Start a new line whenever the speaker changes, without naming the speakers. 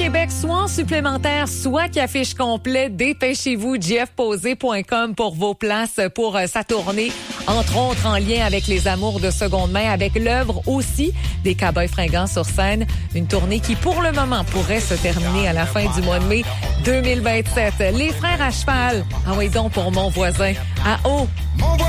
Québec, soit en supplémentaire, soit qui affiche complet. Dépêchez-vous, jeffposé.com pour vos places pour sa tournée, entre autres en lien avec les amours de seconde main, avec l'œuvre aussi des Cowboys fringants sur scène. Une tournée qui, pour le moment, pourrait se terminer à la fin du mois de mai 2027. Les frères à cheval, ah oui donc pour mon voisin, à haut.